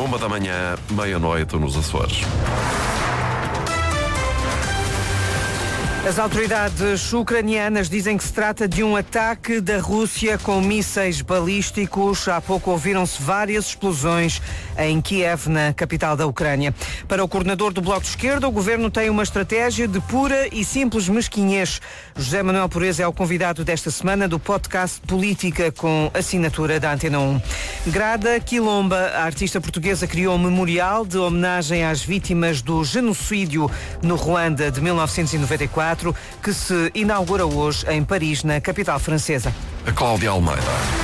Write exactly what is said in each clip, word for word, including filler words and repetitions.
Uma da manhã, meia-noite nos Açores. As autoridades ucranianas dizem que se trata de um ataque da Rússia com mísseis balísticos. Há pouco ouviram-se várias explosões em Kiev, na capital da Ucrânia. Para o coordenador do Bloco de Esquerda, o governo tem uma estratégia de pura e simples mesquinhez. José Manuel Pureza é o convidado desta semana do podcast Política, com assinatura da Antena um. Grada Quilomba, a artista portuguesa, criou um memorial de homenagem às vítimas do genocídio no Ruanda de mil novecentos e noventa e quatro, que se inaugura hoje em Paris, na capital francesa. A Cláudia Almeida.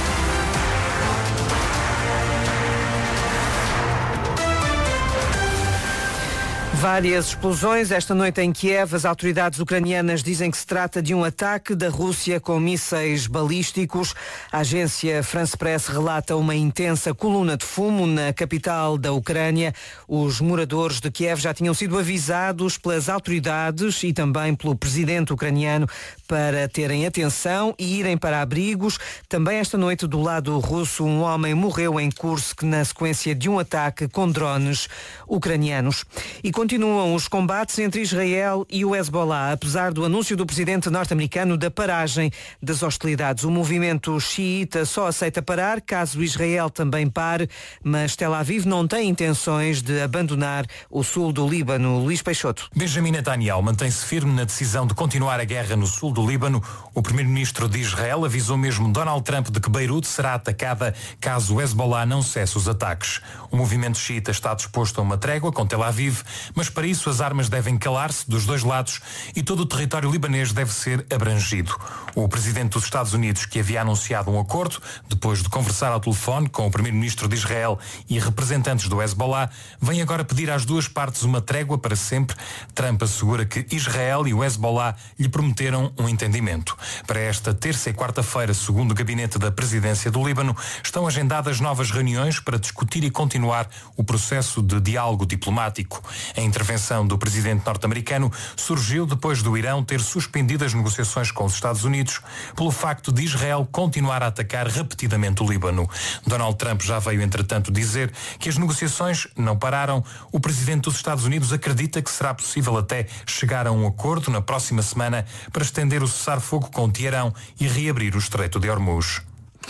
Várias explosões esta noite em Kiev. As autoridades ucranianas dizem que se trata de um ataque da Rússia com mísseis balísticos. A agência France Press relata uma intensa coluna de fumo na capital da Ucrânia. Os moradores de Kiev já tinham sido avisados pelas autoridades e também pelo presidente ucraniano para terem atenção e irem para abrigos. Também esta noite, do lado russo, um homem morreu em Kursk na sequência de um ataque com drones ucranianos. E continuam os combates entre Israel e o Hezbollah, apesar do anúncio do presidente norte-americano da paragem das hostilidades. O movimento xiita só aceita parar caso Israel também pare, mas Tel Aviv não tem intenções de abandonar o sul do Líbano. Luís Peixoto. Benjamin Netanyahu mantém-se firme na decisão de continuar a guerra no sul do Líbano. O primeiro-ministro de Israel avisou mesmo Donald Trump de que Beirute será atacada caso o Hezbollah não cesse os ataques. O movimento xiita está disposto a uma trégua com Tel Aviv, mas para isso as armas devem calar-se dos dois lados e todo o território libanês deve ser abrangido. O presidente dos Estados Unidos, que havia anunciado um acordo, depois de conversar ao telefone com o primeiro-ministro de Israel e representantes do Hezbollah, vem agora pedir às duas partes uma trégua para sempre. Trump assegura que Israel e o Hezbollah lhe prometeram um entendimento. Para esta terça e quarta-feira, segundo o gabinete da presidência do Líbano, estão agendadas novas reuniões para discutir e continuar o processo de diálogo diplomático. A intervenção do presidente norte-americano surgiu depois do Irão ter suspendido as negociações com os Estados Unidos pelo facto de Israel continuar a atacar repetidamente o Líbano. Donald Trump já veio, entretanto, dizer que as negociações não pararam. O presidente dos Estados Unidos acredita que será possível até chegar a um acordo na próxima semana para estender o cessar-fogo com Teherão e reabrir o Estreito de Hormuz.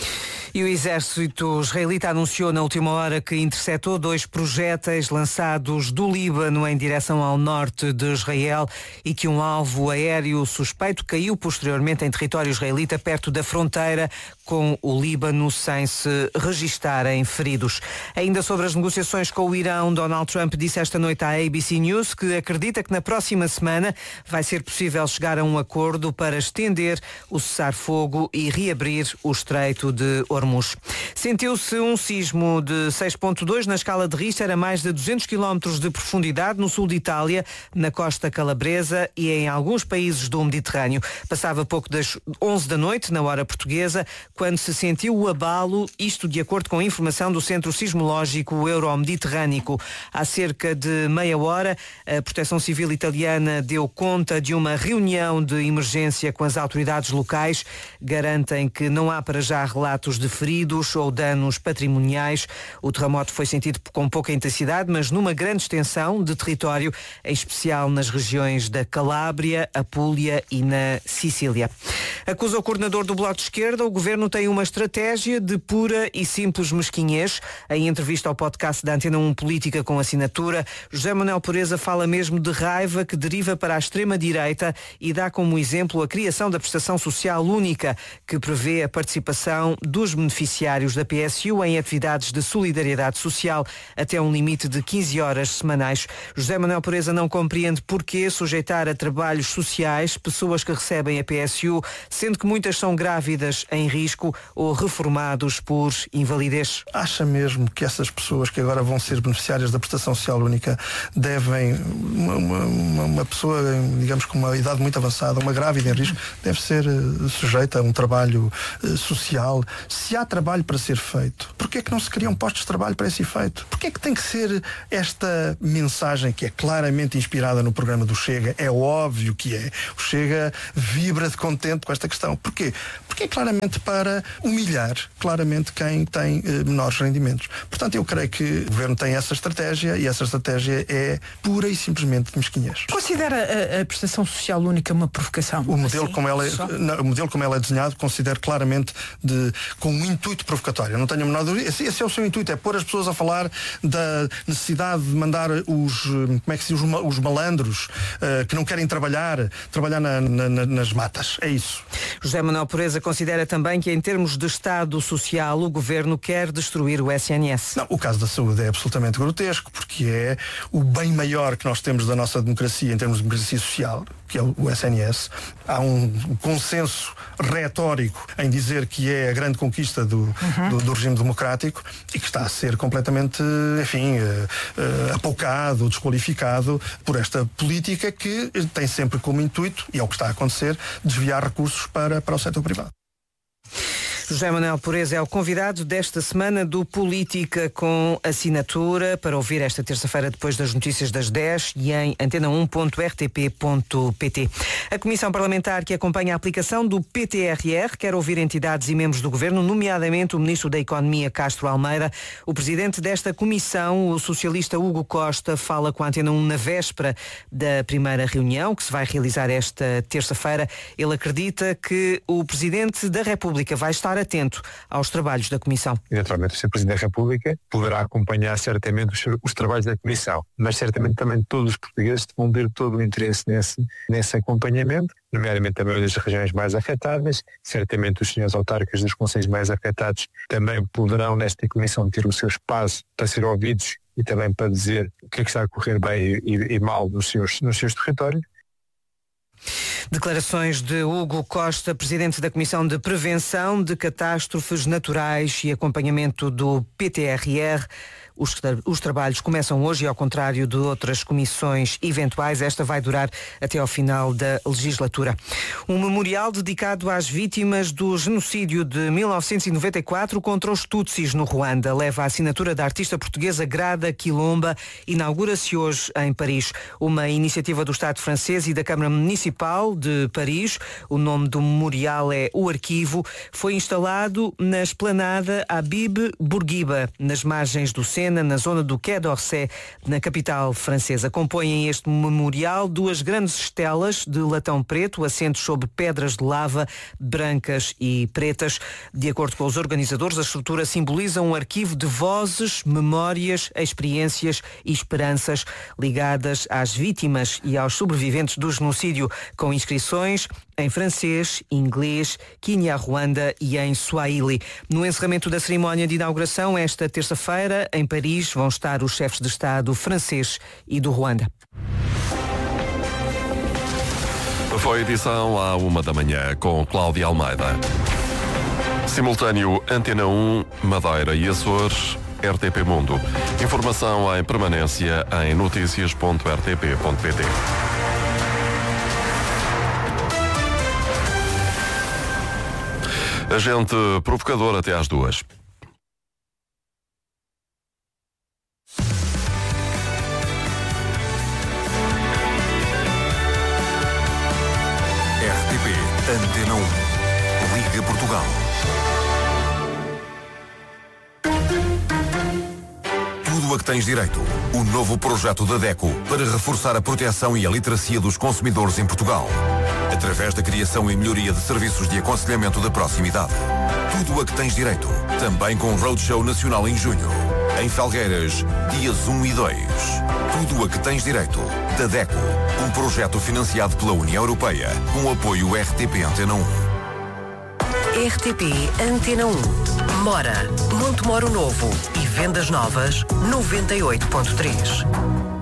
E o exército israelita anunciou na última hora que interceptou dois projéteis lançados do Líbano em direção ao norte de Israel e que um alvo aéreo suspeito caiu posteriormente em território israelita perto da fronteira com o Líbano, sem se registarem feridos. Ainda sobre as negociações com o Irão, Donald Trump disse esta noite à A B C News que acredita que na próxima semana vai ser possível chegar a um acordo para estender o cessar-fogo e reabrir o Estreito de Hormuz. Sentiu-se um sismo de seis ponto dois na escala de Richter a mais de duzentos quilómetros de profundidade no sul de Itália, na costa calabresa e em alguns países do Mediterrâneo. Passava pouco das onze da noite, na hora portuguesa, quando se sentiu o abalo, isto de acordo com a informação do Centro Sismológico Euro-Mediterrâneo. Há cerca de meia hora, a Proteção Civil italiana deu conta de uma reunião de emergência com as autoridades locais. Garantem que não há para já relatos de feridos ou danos patrimoniais. O terremoto foi sentido com pouca intensidade, mas numa grande extensão de território, em especial nas regiões da Calábria, Apulia e na Sicília. Acusa o coordenador do Bloco de Esquerda, o governo tem uma estratégia de pura e simples mesquinhez. Em entrevista ao podcast da Antena um Política com assinatura, José Manuel Pureza fala mesmo de raiva que deriva para a extrema-direita e dá como exemplo a criação da prestação social única, que prevê a participação dos beneficiários da P S U em atividades de solidariedade social até um limite de quinze horas semanais. José Manuel Pureza não compreende porquê sujeitar a trabalhos sociais pessoas que recebem a P S U, sendo que muitas são grávidas em risco ou reformados por invalidez. Acha mesmo que essas pessoas que agora vão ser beneficiárias da prestação social única devem, uma, uma, uma pessoa, digamos, com uma idade muito avançada, uma grávida em risco, deve ser uh, sujeita a um trabalho uh, social? Se há trabalho para ser feito, porquê é que não se criam postos de trabalho para esse efeito? Porquê é que tem que ser esta mensagem que é claramente inspirada no programa do Chega? É óbvio que é. O Chega vibra de contente com esta questão. Porquê? Porque é claramente para para humilhar claramente quem tem eh, menores rendimentos. Portanto, eu creio que o Governo tem essa estratégia e essa estratégia é pura e simplesmente de mesquinhez. Considera a, a prestação social única uma provocação? O modelo, assim, como ela é, não, o modelo como ela é desenhado, considero claramente de, com um intuito provocatório. Eu não tenho a menor dúvida. Esse, esse é o seu intuito, é pôr as pessoas a falar da necessidade de mandar os, como é que se diz, os, os malandros uh, que não querem trabalhar, trabalhar na, na, nas matas. É isso. José Manuel Pureza considera também que, em termos de Estado Social, o Governo quer destruir o S N S. Não, o caso da saúde é absolutamente grotesco, porque é o bem maior que nós temos da nossa democracia em termos de democracia social, que é o S N S. Há um consenso retórico em dizer que é a grande conquista do, uhum. do, do regime democrático e que está a ser completamente, enfim, uh, uh, apoucado, desqualificado por esta política que tem sempre como intuito, e é o que está a acontecer, desviar recursos para, para o setor privado. José Manuel Pureza é o convidado desta semana do Política com Assinatura, para ouvir esta terça-feira depois das notícias das dez e em antena um ponto r t p ponto p t. A Comissão Parlamentar que acompanha a aplicação do P T R R quer ouvir entidades e membros do Governo, nomeadamente o Ministro da Economia, Castro Almeida. O Presidente desta Comissão, o socialista Hugo Costa, fala com a Antena um na véspera da primeira reunião, que se vai realizar esta terça-feira. Ele acredita que o Presidente da República vai estar atento aos trabalhos da Comissão. E, naturalmente, o senhor Presidente da República poderá acompanhar certamente os, os trabalhos da Comissão, mas certamente também todos os portugueses vão ter todo o interesse nesse, nesse acompanhamento, nomeadamente também das regiões mais afetadas. Certamente os senhores autárquicos dos concelhos mais afetados também poderão nesta Comissão ter o seu espaço para ser ouvidos e também para dizer o que é que está a correr bem e, e mal nos seus, nos seus territórios. Declarações de Hugo Costa, Presidente da Comissão de Prevenção de Catástrofes Naturais e Acompanhamento do P T R R. Os, os trabalhos começam hoje e, ao contrário de outras comissões eventuais, esta vai durar até ao final da legislatura. Um memorial dedicado às vítimas do genocídio de mil novecentos e noventa e quatro contra os Tutsis no Ruanda leva a assinatura da artista portuguesa Grada Quilomba. Inaugura-se hoje em Paris. Uma iniciativa do Estado francês e da Câmara Municipal de Paris. O nome do memorial é O Arquivo. Foi instalado na esplanada Habib Bourguiba, nas margens do centro, na zona do Quai d'Orsay, na capital francesa. Compõem este memorial duas grandes estelas de latão preto, assentos sobre pedras de lava brancas e pretas. De acordo com os organizadores, a estrutura simboliza um arquivo de vozes, memórias, experiências e esperanças ligadas às vítimas e aos sobreviventes do genocídio, com inscrições em francês, inglês, Kinyarwanda e em Swahili. No encerramento da cerimónia de inauguração, esta terça-feira, em Paris, vão estar os chefes de Estado francês e do Ruanda. Foi edição à uma da manhã com Cláudia Almeida. Simultâneo Antena um, Madeira e Açores, R T P Mundo. Informação em permanência em notícias ponto r t p ponto p t. Agente provocador até às duas. R T P Antena um. Liga Portugal. Tudo a que tens direito. O novo projeto da DECO para reforçar a proteção e a literacia dos consumidores em Portugal. Através da criação e melhoria de serviços de aconselhamento de proximidade. Tudo a que tens direito. Também com um roadshow nacional em junho. Em Felgueiras, dias um e dois. Tudo a que tens direito. Da DECO. Um projeto financiado pela União Europeia. Com apoio R T P Antena um. R T P Antena um. Mora, Montemoro Novo e Vendas Novas, noventa e oito ponto três.